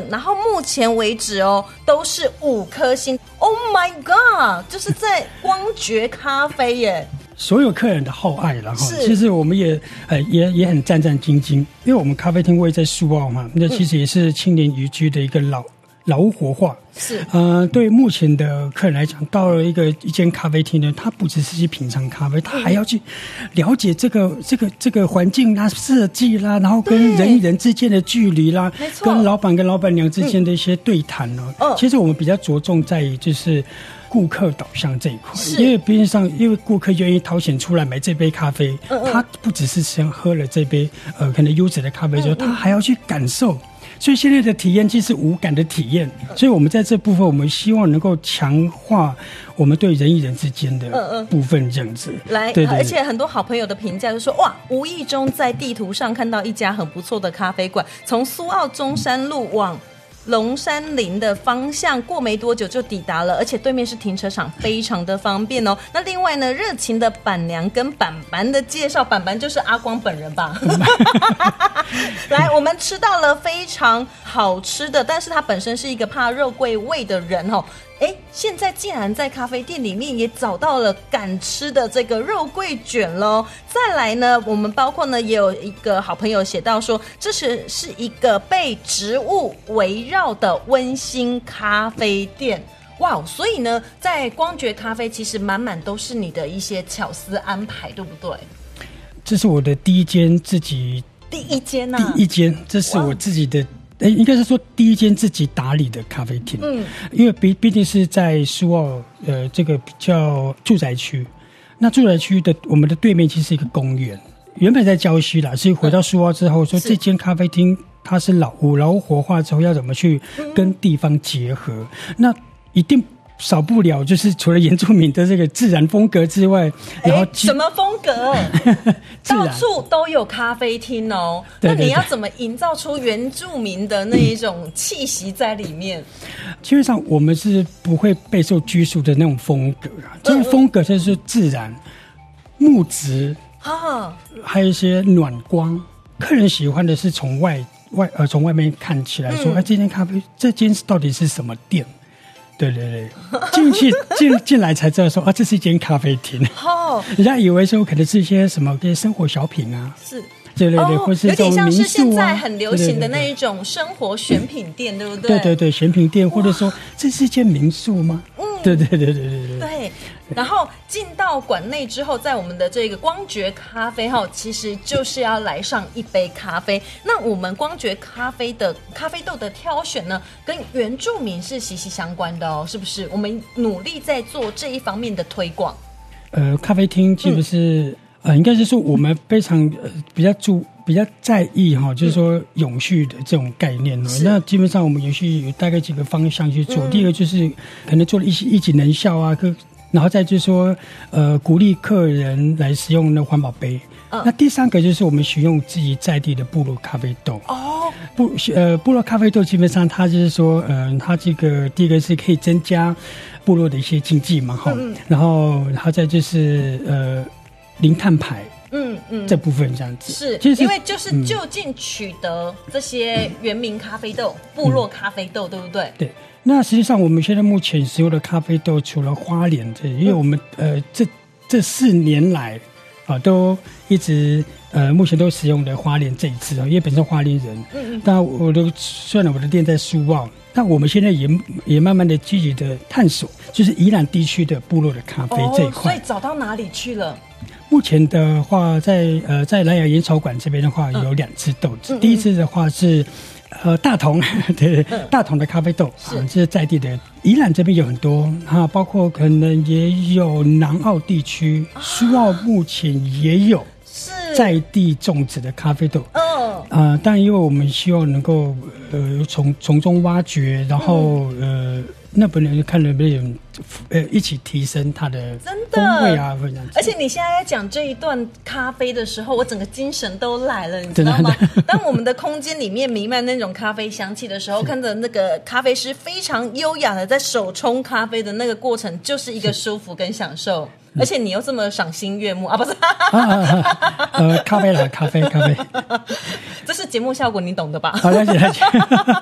然后目前为止都是5颗星。Oh my god， 就是在光觉咖啡耶。 所有客人的好爱啦，其实我们也很战战兢兢，因为我们咖啡厅位在苏澳嘛，那其实也是青年宜居的一个老屋活化。 是对目前的客人来讲，到了一间咖啡厅呢，他不只是去品尝咖啡，他还要去了解这个环境啦、设计啦，然后跟人与人之间的距离啦，跟老板跟老板娘之间的一些对谈其实我们比较着重在于就是顾客导向这一块，因为毕竟上，因为顾客愿意掏钱出来买这杯咖啡，他不只是先喝了这杯可能优质的咖啡之后，他还要去感受。所以现在的体验既是无感的体验，所以我们在这部分，我们希望能够强化我们对人与人之间的部分，这样子。 来， 对， 而且很多好朋友的评价就说，哇，无意中在地图上看到一家很不错的咖啡馆，从苏澳中山路往龙山林的方向过没多久就抵达了，而且对面是停车场，非常的方便哦。那另外呢，热情的板娘跟板板的介绍，板板就是阿光本人吧？来，我们吃到了非常好吃的，但是他本身是一个怕肉桂味的人哦。现在竟然在咖啡店里面也找到了敢吃的这个肉桂卷咯。再来呢，我们包括呢也有一个好朋友写到说，这是一个被植物围绕的温馨咖啡店。哇，所以呢，在光觉咖啡其实满满都是你的一些巧思安排，对不对？ 这是我的第一间，这是我自己的。应该是说第一间自己打理的咖啡厅，因为毕竟是在苏澳这个比较住宅区，那住宅区的我们的对面其实是一个公园，原本在礁溪啦，所以回到苏澳之后说这间咖啡厅它是老屋活化之后要怎么去跟地方结合，那一定少不了就是除了原住民的这个自然风格之外，然后什么风格？到处都有咖啡厅哦。那你要怎么营造出原住民的那一种气息在里面？ 基本上我们是不会备受拘束的那种风格这种风格就是自然、木质还有一些暖光。客人喜欢的是从外面看起来说，这间咖啡这间到底是什么店？对，进来才知道说这是一间咖啡厅。人家以为说可能是一些什么生活小品啊，是对，或是有点像是现在民宿很流行的那一种生活选品店，对不对？ 对，选品店，或者说这是一间民宿吗？对。 然后进到馆内之后，在我们的这个光觉咖啡其实就是要来上一杯咖啡。那我们光觉咖啡的咖啡豆的挑选呢，跟原住民是息息相关的哦，是不是？我们努力在做这一方面的推广。 咖啡厅基本是应该是说我们非常比较在意就是说永续的这种概念那基本上我们永续有大概几个方向去做。第一个就是可能做了一己能效啊，然后再就是说鼓励客人来使用那环保杯。那第三个就是我们使用自己在地的部落咖啡豆。部落咖啡豆基本上它就是说它这个第一个是可以增加部落的一些经济嘛然后再就是零碳排这部分这样子。 是因为就是就近取得这些原民咖啡豆部落咖啡豆对不对？ 对。那实际上我们现在目前使用的咖啡豆除了花莲因为我们这4年来都一直目前都使用的花莲这一次因为本身花莲人但虽然我的店在苏澳，但我们现在也慢慢的积极的探索就是宜兰地区的部落的咖啡这一块。 所以找到哪里去了？ 目前的话在南雅烟草馆这边的话有2支豆子第一支的话是大同对大同的咖啡豆这是在地的。宜兰这边有很多包括可能也有南澳地区苏澳目前也有在地种植的咖啡豆但因为我们希望能够从中挖掘然后那不能看能不能一起提升它的风味啊， 而且你现在在讲这一段咖啡的时候，我整个精神都来了，你知道吗？当我们的空间里面弥漫那种咖啡香气的时候，看着那个咖啡师非常优雅的在手冲咖啡的那个过程，就是一个舒服跟享受。而且你又这么赏心悦目不是咖啡啦，咖啡， 这是节目效果，你懂的吧？ 好，了解。